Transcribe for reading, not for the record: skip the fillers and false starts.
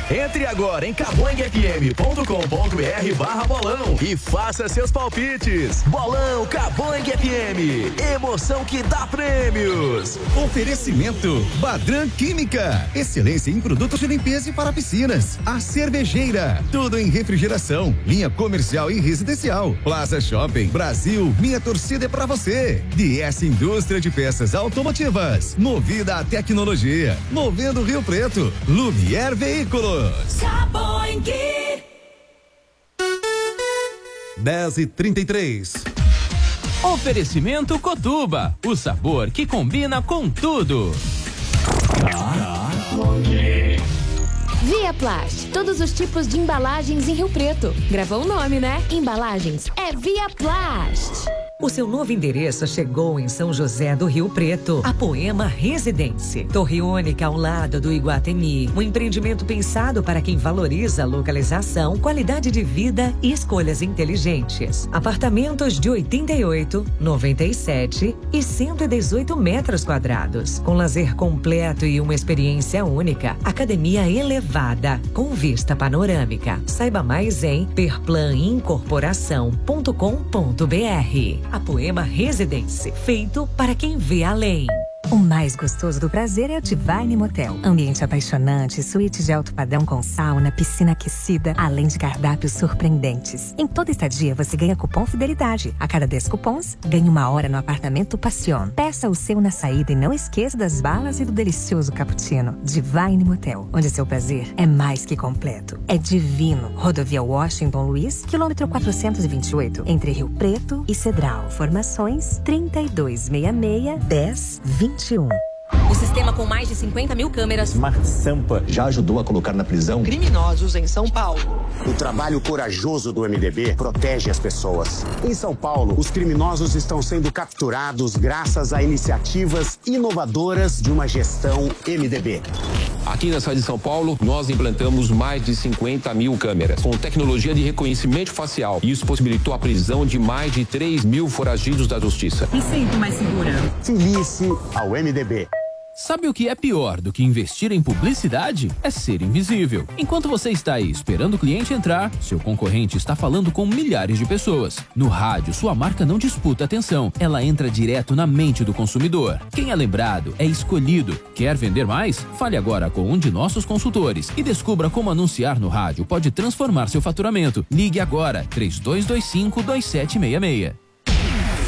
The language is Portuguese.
Entre agora em caboingfm.com.br/bolão e faça seus palpites. Bolão Caboing FM, emoção que dá prêmios. Oferecimento Badran Química, excelência em produtos de limpeza e para piscinas. A Cervejeira, tudo em refrigeração, linha comercial e residencial. Plaza Shopping Brasil, minha torcida é pra você. DS Indústria de Peças Automotivas, movida à tecnologia, movendo Rio Preto. Lumière Veículos. 10h33. Oferecimento Cotuba, o sabor que combina com tudo. Via Plast, todos os tipos de embalagens em Rio Preto. Gravou o nome, né? Embalagens é Via Plast. O seu novo endereço chegou em São José do Rio Preto, a Poema Residência. Torre única ao lado do Iguatemi. Um empreendimento pensado para quem valoriza localização, qualidade de vida e escolhas inteligentes. Apartamentos de 88, 97 e 118 metros quadrados. Com lazer completo e uma experiência única. Academia elevada, com vista panorâmica. Saiba mais em perplanincorporação.com.br. A Poema Residência, feito para quem vê além. O mais gostoso do prazer é o Divine Motel. Ambiente apaixonante, suíte de alto padrão com sauna, piscina aquecida, além de cardápios surpreendentes. Em toda estadia você ganha cupom Fidelidade. A cada 10 cupons, ganha 1 hora no apartamento Passion. Peça o seu na saída e não esqueça das balas e do delicioso cappuccino. Divine Motel, onde seu prazer é mais que completo. É divino. Rodovia Washington Luiz, quilômetro 428, entre Rio Preto e Cedral. Formações 3266-1021. O sistema com mais de 50 mil câmeras. Smart Sampa já ajudou a colocar na prisão criminosos em São Paulo. O trabalho corajoso do MDB protege as pessoas. Em São Paulo, os criminosos estão sendo capturados graças a iniciativas inovadoras de uma gestão MDB. Aqui na cidade de São Paulo, nós implantamos mais de 50 mil câmeras com tecnologia de reconhecimento facial. Isso possibilitou a prisão de mais de 3 mil foragidos da justiça. Me sinto mais segura. Filice ao MDB. Sabe o que é pior do que investir em publicidade? É ser invisível. Enquanto você está aí esperando o cliente entrar, seu concorrente está falando com milhares de pessoas. No rádio, sua marca não disputa atenção. Ela entra direto na mente do consumidor. Quem é lembrado é escolhido. Quer vender mais? Fale agora com um de nossos consultores e descubra como anunciar no rádio pode transformar seu faturamento. Ligue agora, 3225-2766.